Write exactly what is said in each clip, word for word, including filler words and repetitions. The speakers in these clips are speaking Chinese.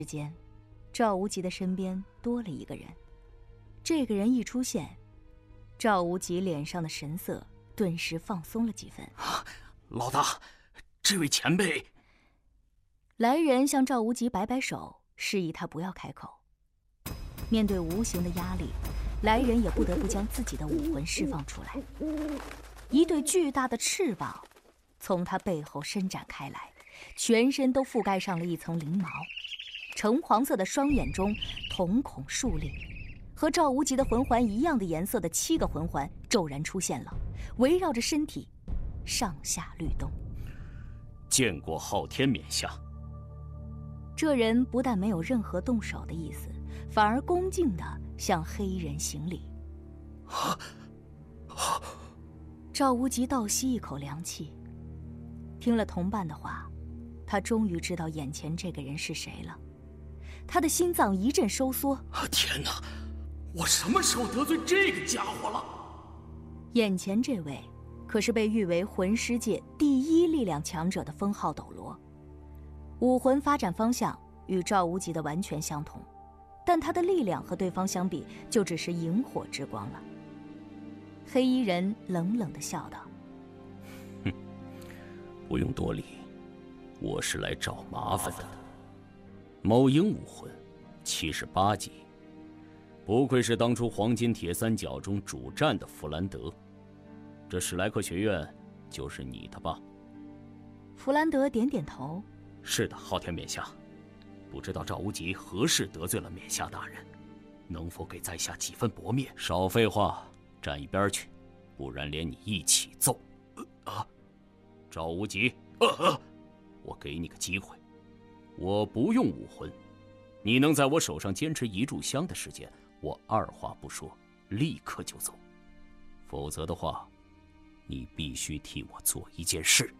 之间，赵无极的身边多了一个人。这个人一出现，赵无极脸上的神色顿时放松了几分。 啊，老大，这位前辈。 来人向赵无极摆摆手，示意他不要开口。面对无形的压力，来人也不得不将自己的武魂释放出来。一对巨大的翅膀从他背后伸展开来，全身都覆盖上了一层翎毛。橙黄色的双眼中瞳孔竖立，和赵无极的魂环一样的颜色的七个魂环骤然出现了，围绕着身体上下律动。 见过昊天冕下。 这人不但没有任何动手的意思，反而恭敬地向黑衣人行礼。 啊啊、 赵无极倒吸一口凉气，听了同伴的话，他终于知道眼前这个人是谁了。他的心脏一阵收缩。 啊、天哪，我什么时候得罪这个家伙了？ 眼前这位可是被誉为魂师界第一力量强者的封号斗罗，武魂发展方向与赵无极的完全相同，但他的力量和对方相比就只是萤火之光了。黑衣人冷冷地笑道： 哼，不用多礼，我是来找麻烦的。某萤武魂七十八级，不愧是当初黄金铁三角中主战的弗兰德。这史莱克学院就是你的吧？ 弗兰德点点头。 是的，昊天冕下，不知道赵无极何事得罪了冕下大人，能否给在下几分薄面？少废话，站一边去，不然连你一起揍。呃、啊！赵无极，呃呃，我给你个机会，我不用武魂，你能在我手上坚持一炷香的时间，我二话不说，立刻就走。否则的话，你必须替我做一件事。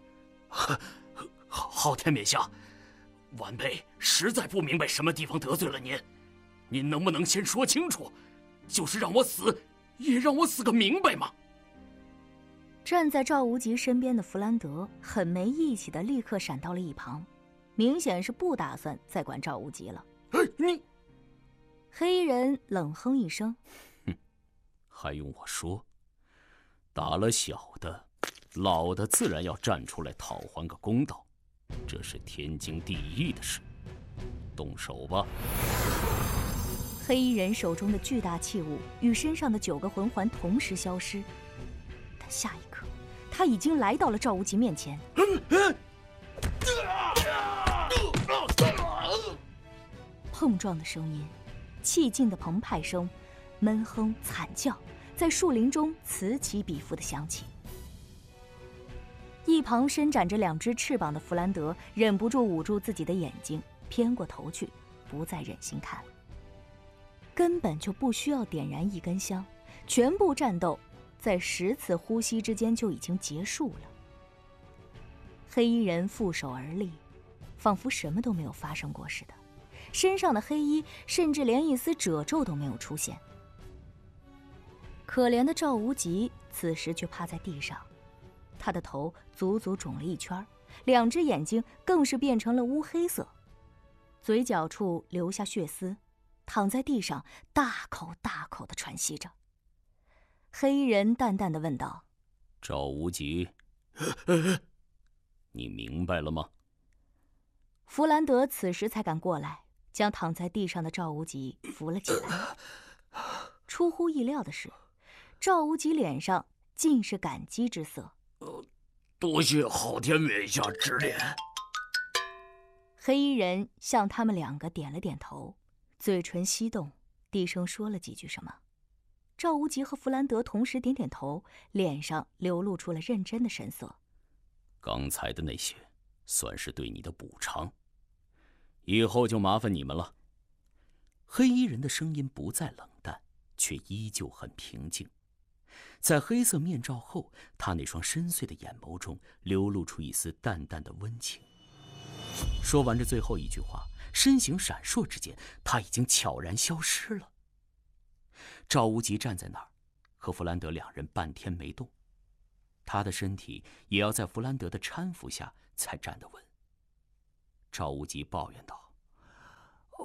昊天冕下，晚辈实在不明白什么地方得罪了您，您能不能先说清楚？就是让我死，也让我死个明白嘛！ 站在赵无极身边的弗兰德很没义气的立刻闪到了一旁，明显是不打算再管赵无极了。 哎，你！ 黑衣人冷哼一声：“ 哼，还用我说？打了小的，老的自然要站出来讨还个公道。这是天经地义的事，动手吧！” 黑衣人手中的巨大器物与身上的九个魂环同时消失，但下一刻，他已经来到了赵无极面前。碰撞的声音，气劲的澎湃声，闷哼惨叫，在树林中此起彼伏的响起。一旁伸展着两只翅膀的弗兰德忍不住捂住自己的眼睛，偏过头去，不再忍心看。根本就不需要点燃一根香，全部战斗在十次呼吸之间就已经结束了。黑衣人负手而立，仿佛什么都没有发生过似的，身上的黑衣甚至连一丝褶皱都没有出现。可怜的赵无极此时却趴在地上，他的头足足肿了一圈，两只眼睛更是变成了乌黑色，嘴角处留下血丝，躺在地上大口大口地喘息着。黑衣人淡淡地问道：“ 赵无极，你明白了吗？” 弗兰德此时才敢过来，将躺在地上的赵无极扶了起来。出乎意料的是，赵无极脸上尽是感激之色。 多谢昊天冕下指点。 黑衣人向他们两个点了点头，嘴唇翕动，低声说了几句什么。赵无极和弗兰德同时点点头，脸上流露出了认真的神色。 刚才的那些算是对你的补偿，以后就麻烦你们了。黑衣人的声音不再冷淡，却依旧很平静。在黑色面罩后，他那双深邃的眼眸中流露出一丝淡淡的温情。说完这最后一句话，身形闪烁之间，他已经悄然消失了。赵无极站在那儿，和弗兰德两人半天没动，他的身体也要在弗兰德的搀扶下才站得稳。赵无极抱怨道：“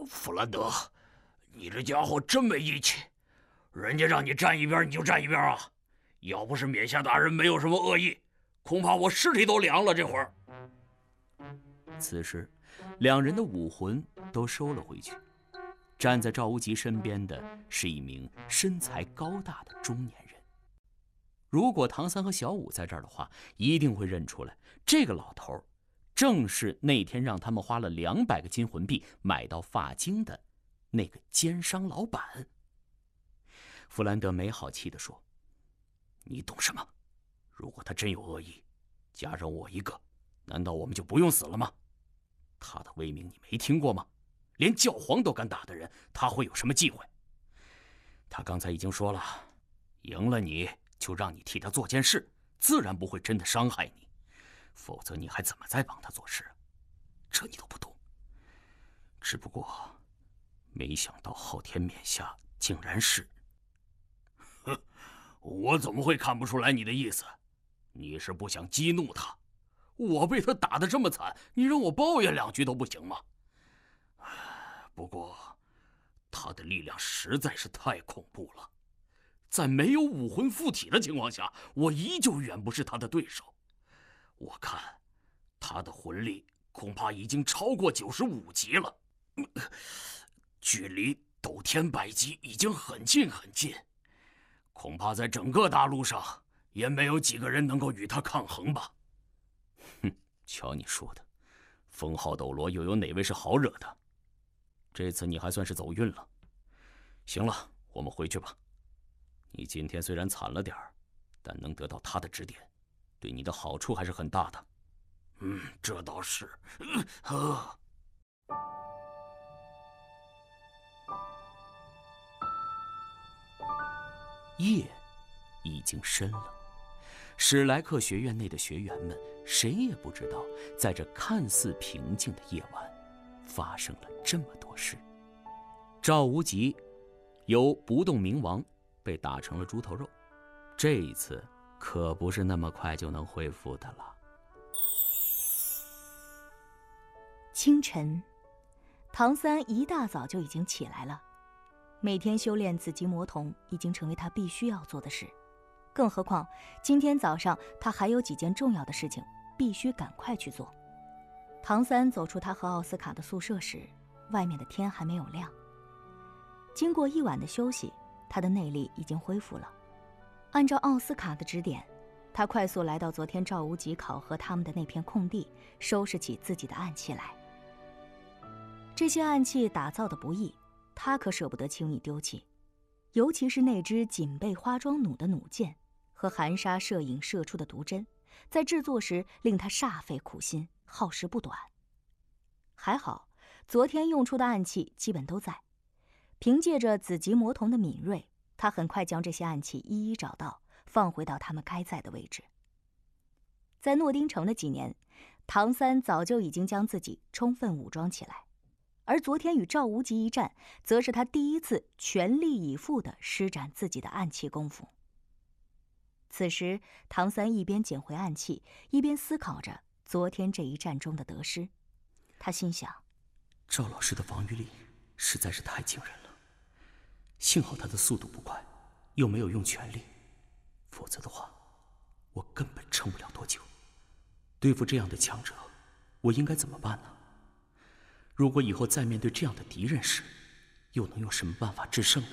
弗兰德，你这家伙真没义气！人家让你站一边你就站一边啊！要不是冕下大人没有什么恶意，恐怕我尸体都凉了。这会儿， 此时，两人的武魂都收了回去。站在赵无极身边的是一名身材高大的中年人。如果唐三和小五在这儿的话，一定会认出来，这个老头正是那天让他们花了两百个金魂币买到发晶的那个奸商老板。弗兰德没好气地说：“ 你懂什么？如果他真有恶意，加上我一个，难道我们就不用死了吗？他的威名你没听过吗？连教皇都敢打的人，他会有什么忌讳？他刚才已经说了，赢了你就让你替他做件事，自然不会真的伤害你，否则你还怎么再帮他做事？这你都不懂。只不过，没想到昊天冕下竟然是……哼，我怎么会看不出来你的意思？你是不想激怒他？我被他打得这么惨，你让我抱怨两句都不行吗？不过，他的力量实在是太恐怖了，在没有武魂附体的情况下，我依旧远不是他的对手。我看，他的魂力恐怕已经超过九十五级了，距离斗天百级已经很近很近，恐怕在整个大陆上也没有几个人能够与他抗衡吧。哼，瞧你说的，封号斗罗又有哪位是好惹的？这次你还算是走运了。行了，我们回去吧。你今天虽然惨了点儿，但能得到他的指点，对你的好处还是很大的。嗯，这倒是。呃夜已经深了，史莱克学院内的学员们谁也不知道，在这看似平静的夜晚，发生了这么多事。赵无极由不动明王被打成了猪头肉，这一次可不是那么快就能恢复的了。 清晨，唐三一大早就已经起来了。每天修炼紫极魔瞳已经成为他必须要做的事，更何况今天早上他还有几件重要的事情必须赶快去做。唐三走出他和奥斯卡的宿舍时，外面的天还没有亮。经过一晚的休息，他的内力已经恢复了。按照奥斯卡的指点，他快速来到昨天赵无极考核他们的那片空地，收拾起自己的暗器来。这些暗器打造的不易，他可舍不得轻易丢弃，尤其是那只锦背花桩弩的弩箭和含沙射影射出的毒针，在制作时令他煞费苦心，耗时不短。还好，昨天用出的暗器基本都在，凭借着紫极魔瞳的敏锐，他很快将这些暗器一一找到，放回到他们该在的位置。在诺丁城的几年，唐三早就已经将自己充分武装起来。而昨天与赵无极一战，则是他第一次全力以赴地施展自己的暗器功夫。此时，唐三一边捡回暗器，一边思考着昨天这一战中的得失。他心想： 赵老师的防御力实在是太惊人了，幸好他的速度不快，又没有用全力，否则的话，我根本撑不了多久。对付这样的强者，我应该怎么办呢？如果以后再面对这样的敌人时，又能用什么办法制胜呢？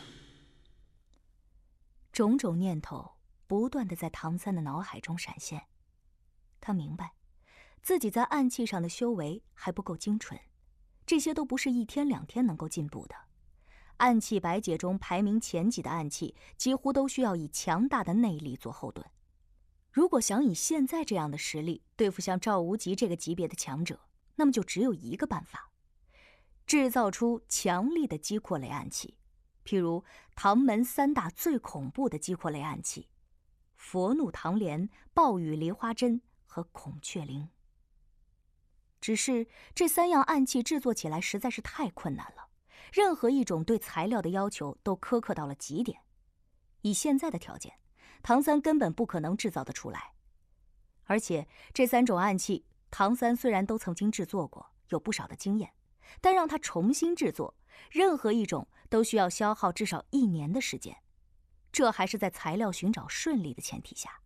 种种念头不断地在唐三的脑海中闪现。他明白，自己在暗器上的修为还不够精纯，这些都不是一天两天能够进步的。暗器百解中排名前几的暗器，几乎都需要以强大的内力做后盾。如果想以现在这样的实力对付像赵无极这个级别的强者，那么就只有一个办法：制造出强力的击扩类暗器，譬如唐门三大最恐怖的击扩类暗器——佛怒唐莲、暴雨梨花针和孔雀翎。只是这三样暗器制作起来实在是太困难了，任何一种对材料的要求都苛刻到了极点。以现在的条件，唐三根本不可能制造得出来。而且这三种暗器，唐三虽然都曾经制作过，有不少的经验， 但让他重新制作，任何一种都需要消耗至少一年的时间，这还是在材料寻找顺利的前提下。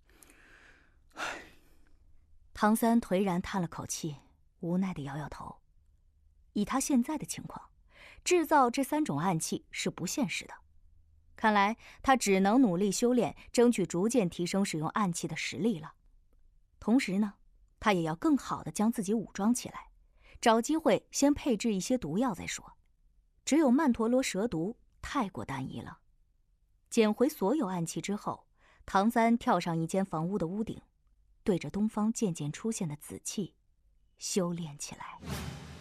唐三颓然叹了口气，无奈地摇摇头。以他现在的情况，制造这三种暗器是不现实的。看来他只能努力修炼，争取逐渐提升使用暗器的实力了。同时呢，他也要更好地将自己武装起来，找机会先配置一些毒药再说。只有曼陀罗蛇毒太过单一了。捡回所有暗器之后，唐三跳上一间房屋的屋顶，对着东方渐渐出现的紫气修炼起来。